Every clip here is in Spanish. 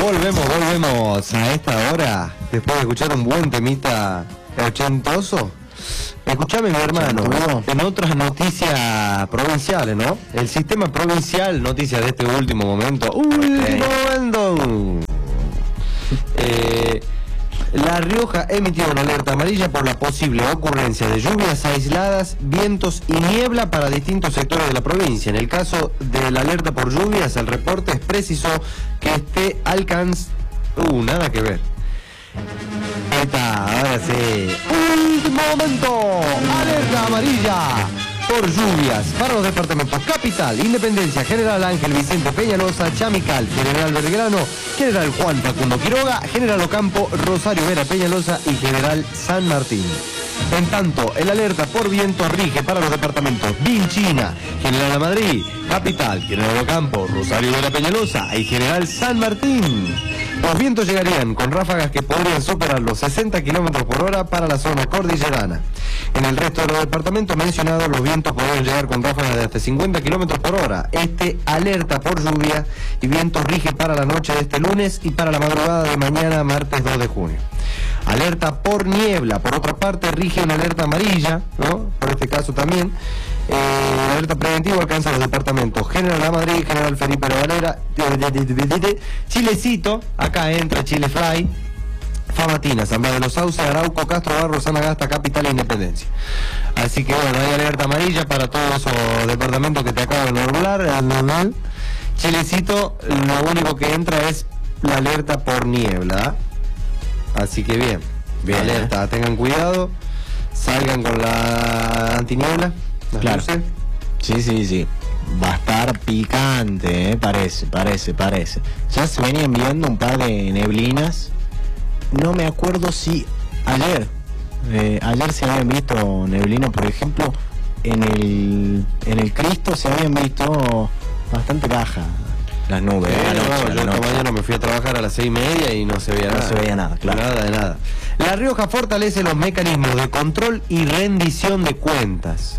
Volvemos a esta hora, después de escuchar un buen temita ochentoso. Escuchame, mi hermano, en otras noticias provinciales, ¿no? El sistema provincial, noticias de este último momento. La Rioja emitió una alerta amarilla por la posible ocurrencia de lluvias aisladas, vientos y niebla para distintos sectores de la provincia. En el caso de la alerta por lluvias, el reporte precisó que este alcance... nada que ver. Ahí está, ahora sí. Último momento. Alerta amarilla por lluvias para los departamentos Capital, Independencia, General Ángel Vicente Peñalosa, Chamical, General Belgrano, General Juan Facundo Quiroga, General Ocampo, Rosario Vera Peñalosa y General San Martín. En tanto, el alerta por viento rige para los departamentos Vinchina, General La Madrid, Capital, General Ocampo, Rosario Vera Peñalosa y General San Martín. Los vientos llegarían con ráfagas que podrían superar los 60 km por hora para la zona cordillerana. En el resto de los departamentos mencionados, los vientos podrían llegar con ráfagas de hasta 50 km por hora. Este alerta por lluvia y vientos rige para la noche de este lunes y para la madrugada de mañana, martes 2 de junio. Alerta por niebla, por otra parte, rige una alerta amarilla, ¿no? Por este caso también. La alerta preventiva alcanza los departamentos General La Madrid, General Felipe Valera, Chilecito, acá entra Chile Fly, Famatina, San Blas de los Sauces, Arauco, Castro Barro, Sanagasta, Capital e Independencia. Así que bueno, hay alerta amarilla para todos esos departamentos que te acabo de nombrar. Chilecito, lo único que entra es la alerta por niebla. Así que bien, alerta, tengan cuidado, salgan con la antiniebla. Claro. Sí. Va a estar picante, parece. Ya se venían viendo un par de neblinas. No me acuerdo si ayer se habían visto neblinas, por ejemplo, en el Cristo se habían visto bastante baja las nubes. Yo esta mañana me fui a trabajar a las 6:30 y no se veía nada. No se veía nada, claro. Nada de nada. La Rioja fortalece los mecanismos de control y rendición de cuentas.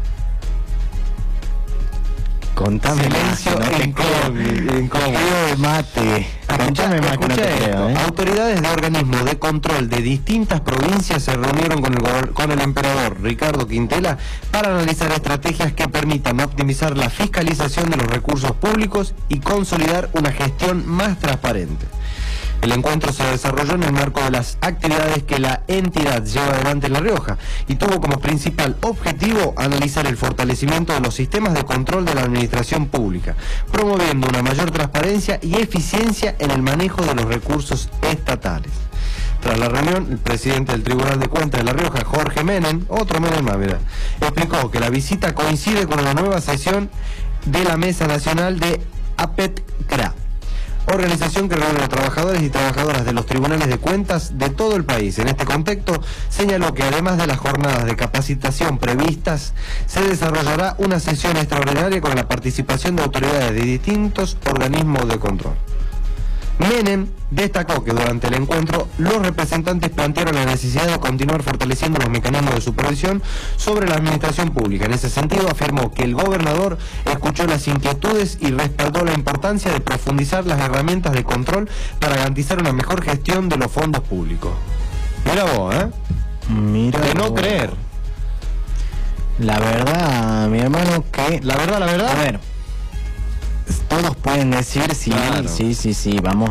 Contame silencio incómodo. Mate. Escuchame más que no te creo, Autoridades de organismos de control de distintas provincias se reunieron con el emperador Ricardo Quintela para analizar estrategias que permitan optimizar la fiscalización de los recursos públicos y consolidar una gestión más transparente. El encuentro se desarrolló en el marco de las actividades que la entidad lleva adelante en La Rioja y tuvo como principal objetivo analizar el fortalecimiento de los sistemas de control de la administración pública, promoviendo una mayor transparencia y eficiencia en el manejo de los recursos estatales. Tras la reunión, el presidente del Tribunal de Cuentas de La Rioja, Jorge Menem, otro Menem más, explicó que la visita coincide con una nueva sesión de la Mesa Nacional de APET-CRA, organización que reúne a trabajadores y trabajadoras de los tribunales de cuentas de todo el país. En este contexto, señaló que además de las jornadas de capacitación previstas, se desarrollará una sesión extraordinaria con la participación de autoridades de distintos organismos de control. Menem destacó que durante el encuentro los representantes plantearon la necesidad de continuar fortaleciendo los mecanismos de supervisión sobre la administración pública. En ese sentido, afirmó que el gobernador escuchó las inquietudes y respaldó la importancia de profundizar las herramientas de control para garantizar una mejor gestión de los fondos públicos. Mira vos, Mira de no vos. creer. La verdad, mi hermano, que... La verdad. A ver, todos pueden decir sí, claro. sí, vamos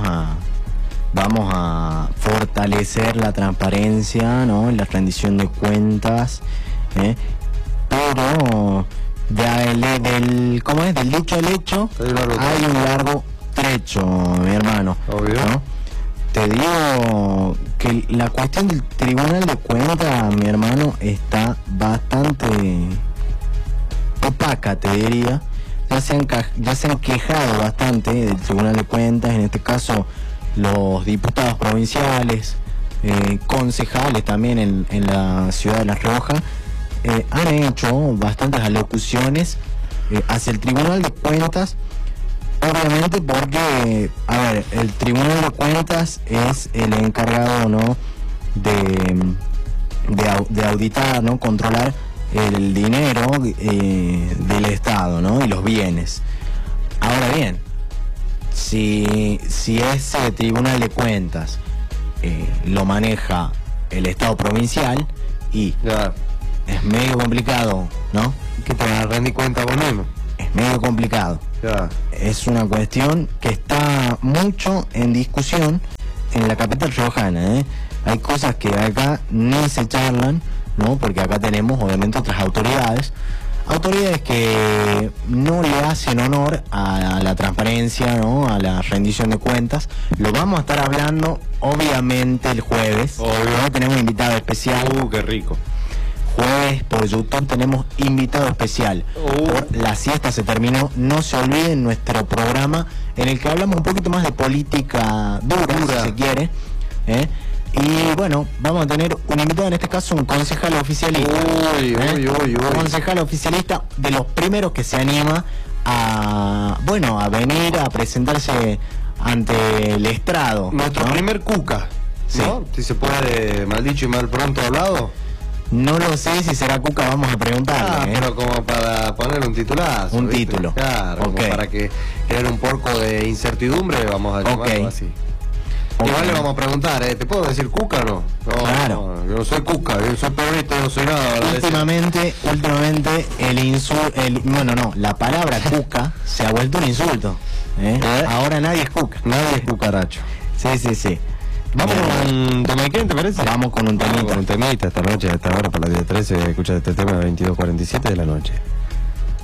a fortalecer la transparencia, ¿no? La rendición de cuentas, pero del dicho al hecho hay un largo trecho, mi hermano. Obvio. ¿No? Te digo que la cuestión del Tribunal de Cuentas, mi hermano, está bastante opaca, te diría. Ya se han quejado bastante del Tribunal de Cuentas, en este caso los diputados provinciales, concejales también en la ciudad de La Rioja, han hecho bastantes alocuciones hacia el Tribunal de Cuentas, obviamente porque, a ver, el Tribunal de Cuentas es el encargado, ¿no?, de auditar, ¿no?, controlar el dinero del Estado, ¿no?, y los bienes. Ahora bien, si ese Tribunal de Cuentas lo maneja el Estado provincial y Ya. es medio complicado, ¿no? ¿Qué te vas a rendir cuenta vos mismo? Es medio complicado. Ya. Es una cuestión que está mucho en discusión en la capital riojana, ¿eh? Hay cosas que acá ni se charlan, ¿no? Porque acá tenemos obviamente otras autoridades que no le hacen honor a la transparencia, ¿no? A la rendición de cuentas. Lo vamos a estar hablando obviamente el jueves. Obvio. ¿No? Tenemos invitado especial. Qué rico. Jueves por YouTube tenemos invitado especial. Por la siesta se terminó. No se olviden nuestro programa en el que hablamos un poquito más de política dura. Si se quiere, ¿eh? Y bueno, vamos a tener un invitado, en este caso un concejal oficialista. Uy. Concejal oficialista de los primeros que se anima a venir a presentarse ante el estrado. Nuestro ¿no? primer cuca, ¿no? Si se puede, mal dicho y mal pronto hablado. No lo sé si será Cuca, vamos a preguntarle. Pero como para poner un titulazo. Un ¿viste? título. Claro, Ok. como para que crear un poco de incertidumbre, vamos a llamarlo Ok. así. Ok. Igual le vamos a preguntar, ¿te puedo decir cuca o no? No, Claro. no, yo no soy cuca, yo soy peronista, no soy nada. Últimamente la palabra cuca se ha vuelto un insulto. Ahora nadie es cuca. Nadie es cucaracho. Sí. Vamos con un tema, ¿te parece? Vamos con un temita. Vamos con un temita esta noche, a esta hora, para las 10:13, escucha este tema a 22:47 de la noche.